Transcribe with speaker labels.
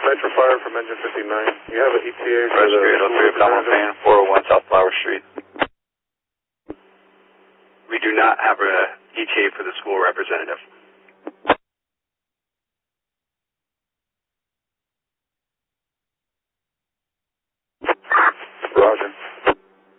Speaker 1: Nitro Fire from Engine 59. You have an ETA for the
Speaker 2: Rescue 03 Belmont Van, 401 South Flower Street.
Speaker 3: We do not have an ETA for the school representative.